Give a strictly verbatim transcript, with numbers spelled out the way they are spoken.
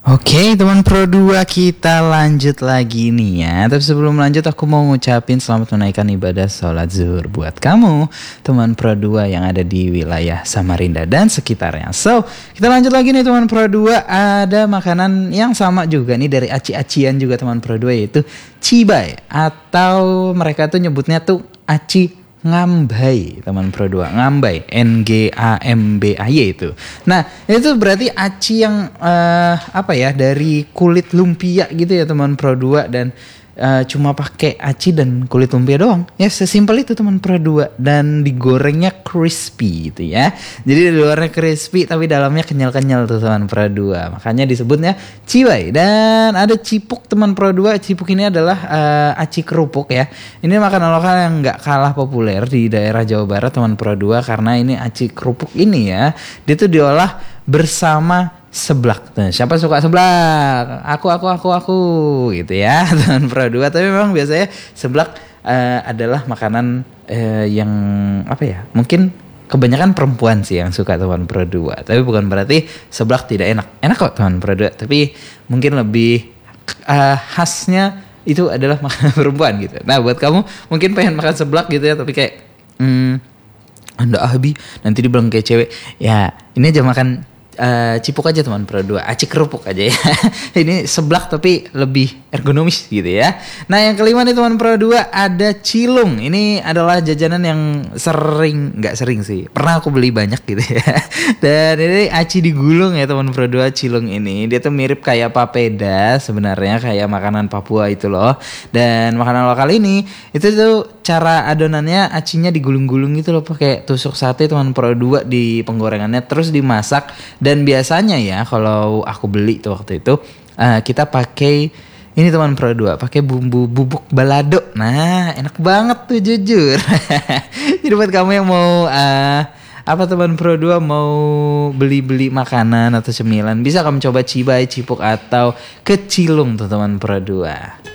Oke teman Pro dua, kita lanjut lagi nih ya. Tapi sebelum lanjut aku mau ngucapin selamat menunaikan ibadah sholat zuhur buat kamu teman Pro dua yang ada di wilayah Samarinda dan sekitarnya. So kita lanjut lagi nih teman Pro dua. Ada makanan yang sama juga nih dari aci-acian juga teman Pro dua, yaitu cibay, atau mereka tuh nyebutnya tuh aci ngambay teman Pro dua, ngambay, N G A M B A Y itu. Nah itu berarti aci yang uh, apa ya, dari kulit lumpia gitu ya teman Pro dua, dan uh, cuma pakai aci dan kulit lumpia doang ya, sesimpel itu teman Pro dua, dan digorengnya crispy gitu ya. Jadi di luarnya crispy tapi dalamnya kenyal-kenyal tuh teman Pro dua, makanya disebutnya cibay. Dan ada cipuk teman Pro dua. Cipuk ini adalah uh, aci kerupuk ya. Ini makanan lokal yang nggak kalah populer di daerah Jawa Barat teman Pro dua, karena ini aci kerupuk ini ya, dia tuh diolah bersama seblak. Nah, siapa suka seblak? Aku, aku, aku, aku gitu ya teman Pro dua. Tapi memang biasanya seblak uh, adalah makanan uh, yang apa ya, mungkin kebanyakan perempuan sih yang suka teman Pro dua. Tapi bukan berarti seblak tidak enak. Enak kok teman Pro dua, tapi mungkin lebih uh, khasnya itu adalah makanan perempuan gitu. Nah buat kamu mungkin pengen makan seblak gitu ya, tapi kayak hmm, anda ahbi nanti dibilang kayak cewek ya, ini aja makan uh, cipuk aja teman Pro dua, aci kerupuk aja ya. Ini seblak tapi lebih ergonomis gitu ya. Nah yang kelima nih teman Pro dua, ada cilung. Ini adalah jajanan yang sering, nggak sering sih, pernah aku beli banyak gitu ya. Dan ini aci digulung ya teman Pro dua. Cilung ini dia tuh mirip kayak papeda sebenarnya, kayak makanan Papua itu loh. Dan makanan lokal ini itu tuh cara adonannya, acinya digulung-gulung gitu loh, pakai tusuk sate teman Pro dua di penggorengannya, terus dimasak. Dan biasanya ya kalau aku beli tuh waktu itu uh, kita pakai ini teman Pro dua, pakai bumbu bubuk balado. Nah enak banget tuh jujur. Jadi buat kamu yang mau uh, apa teman Pro dua, mau beli-beli makanan atau cemilan, bisa kamu coba cibay, cipuk, atau kecilung tuh teman Pro dua.